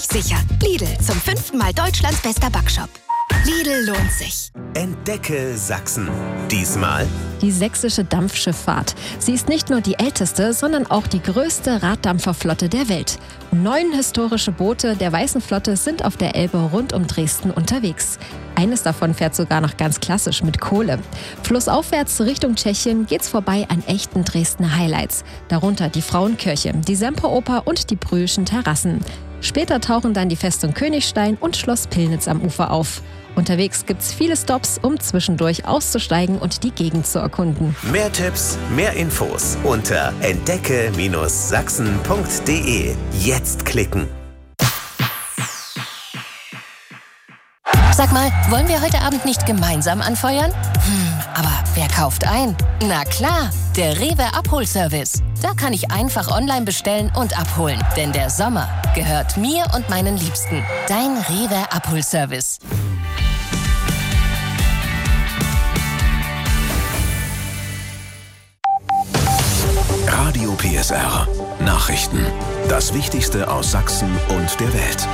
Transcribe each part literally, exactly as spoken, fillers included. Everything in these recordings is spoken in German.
sicher. Lidl, zum fünften Mal Deutschlands bester Backshop. Lidl lohnt sich. Entdecke Sachsen. Diesmal die sächsische Dampfschifffahrt. Sie ist nicht nur die älteste, sondern auch die größte Raddampferflotte der Welt. Neun historische Boote der Weißen Flotte sind auf der Elbe rund um Dresden unterwegs. Eines davon fährt sogar noch ganz klassisch mit Kohle. Flussaufwärts Richtung Tschechien geht's vorbei an echten Dresdner Highlights. Darunter die Frauenkirche, die Semperoper und die Brühlschen Terrassen. Später tauchen dann die Festung Königstein und Schloss Pillnitz am Ufer auf. Unterwegs gibt's viele Stops, um zwischendurch auszusteigen und die Gegend zu erkunden. Mehr Tipps, mehr Infos unter entdecke Sachsen punkt de. Jetzt klicken. Sag mal, wollen wir heute Abend nicht gemeinsam anfeuern? Hm, aber wer kauft ein? Na klar, der Rewe Abholservice. Da kann ich einfach online bestellen und abholen. Denn der Sommer gehört mir und meinen Liebsten. Dein Rewe Abholservice. Radio P S R. Nachrichten. Das Wichtigste aus Sachsen und der Welt.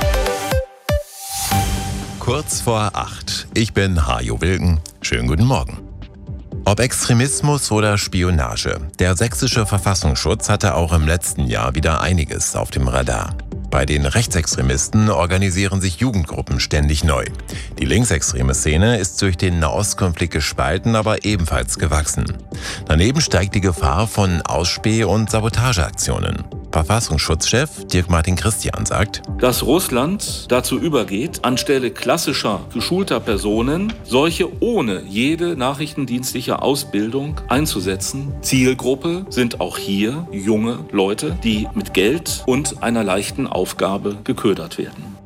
Kurz vor acht. Ich bin Hajo Wilken. Schönen guten Morgen. Ob Extremismus oder Spionage, der sächsische Verfassungsschutz hatte auch im letzten Jahr wieder einiges auf dem Radar. Bei den Rechtsextremisten organisieren sich Jugendgruppen ständig neu. Die linksextreme Szene ist durch den Nahostkonflikt gespalten, aber ebenfalls gewachsen. Daneben steigt die Gefahr von Ausspäh- und Sabotageaktionen. Verfassungsschutzchef Dirk-Martin Christian sagt, dass Russland dazu übergeht, anstelle klassischer, geschulter Personen solche ohne jede nachrichtendienstliche Ausbildung einzusetzen. Zielgruppe sind auch hier junge Leute, die mit Geld und einer leichten Aufgabe geködert werden.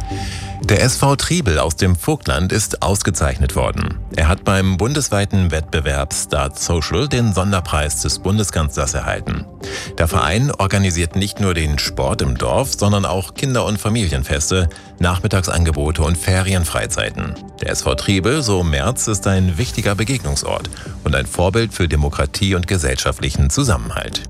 Der S V Triebel aus dem Vogtland ist ausgezeichnet worden. Er hat beim bundesweiten Wettbewerb Start Social den Sonderpreis des Bundeskanzlers erhalten. Der Verein organisiert nicht nur den Sport im Dorf, sondern auch Kinder- und Familienfeste, Nachmittagsangebote und Ferienfreizeiten. Der S V Triebel, so Merz, ist ein wichtiger Begegnungsort und ein Vorbild für Demokratie und gesellschaftlichen Zusammenhalt.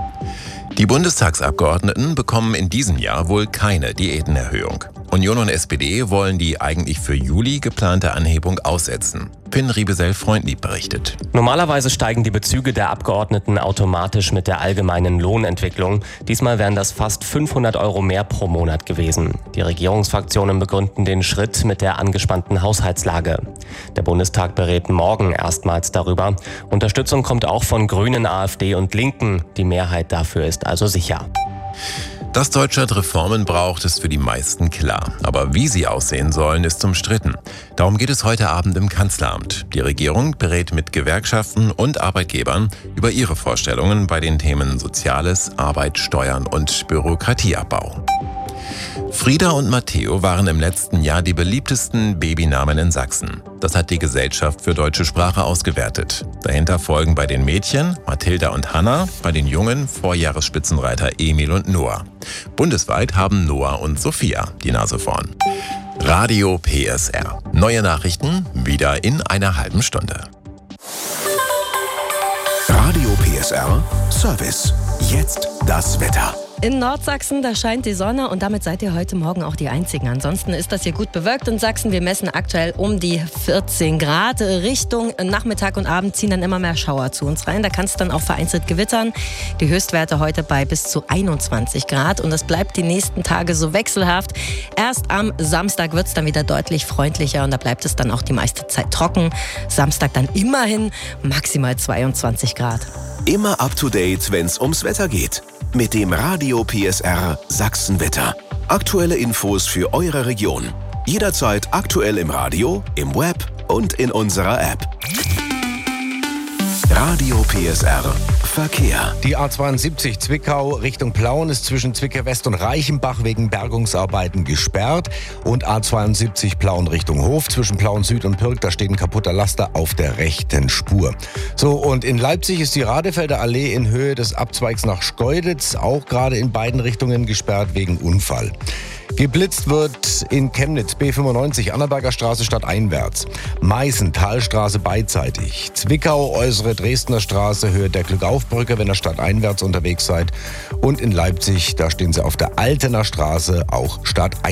Die Bundestagsabgeordneten bekommen in diesem Jahr wohl keine Diätenerhöhung. Union und S P D wollen die eigentlich für Juli geplante Anhebung aussetzen. Finn Riebesell-Freundlieb berichtet. Normalerweise steigen die Bezüge der Abgeordneten automatisch mit der allgemeinen Lohnentwicklung. Diesmal wären das fast fünfhundert Euro mehr pro Monat gewesen. Die Regierungsfraktionen begründen den Schritt mit der angespannten Haushaltslage. Der Bundestag berät morgen erstmals darüber. Unterstützung kommt auch von Grünen, AfD und Linken. Die Mehrheit dafür ist also sicher. Dass Deutschland Reformen braucht, ist für die meisten klar. Aber wie sie aussehen sollen, ist umstritten. Darum geht es heute Abend im Kanzleramt. Die Regierung berät mit Gewerkschaften und Arbeitgebern über ihre Vorstellungen bei den Themen Soziales, Arbeit, Steuern und Bürokratieabbau. Frieda und Matteo waren im letzten Jahr die beliebtesten Babynamen in Sachsen. Das hat die Gesellschaft für deutsche Sprache ausgewertet. Dahinter folgen bei den Mädchen Mathilda und Hanna, bei den Jungen Vorjahresspitzenreiter Emil und Noah. Bundesweit haben Noah und Sophia die Nase vorn. Radio P S R. Neue Nachrichten wieder in einer halben Stunde. Radio P S R Service. Jetzt das Wetter. In Nordsachsen, da scheint die Sonne und damit seid ihr heute Morgen auch die Einzigen. Ansonsten ist das hier gut bewölkt in Sachsen. Wir messen aktuell um die vierzehn Grad. Richtung Nachmittag und Abend ziehen dann immer mehr Schauer zu uns rein. Da kann es dann auch vereinzelt gewittern. Die Höchstwerte heute bei bis zu einundzwanzig Grad und das bleibt die nächsten Tage so wechselhaft. Erst am Samstag wird es dann wieder deutlich freundlicher und da bleibt es dann auch die meiste Zeit trocken. Samstag dann immerhin maximal zweiundzwanzig Grad. Immer up to date, wenn es ums Wetter geht. Mit dem Radio P S R Sachsenwetter. Aktuelle Infos für eure Region. Jederzeit aktuell im Radio, im Web und in unserer App. Radio P S R Verkehr. Die A zweiundsiebzig Zwickau Richtung Plauen ist zwischen Zwickau West und Reichenbach wegen Bergungsarbeiten gesperrt. Und A zweiundsiebzig Plauen Richtung Hof zwischen Plauen Süd und Pirk, da steht ein kaputter Laster auf der rechten Spur. So, und in Leipzig ist die Radefelder Allee in Höhe des Abzweigs nach Schkeuditz auch gerade in beiden Richtungen gesperrt wegen Unfall. Geblitzt wird in Chemnitz B fünfundneunzig, Annaberger Straße stadteinwärts. Meißen, Talstraße beidseitig. Zwickau, äußere Dresdner Straße, Höhe der Glückaufbrücke, wenn ihr stadteinwärts unterwegs seid. Und in Leipzig, da stehen sie auf der Altener Straße, auch stadteinwärts.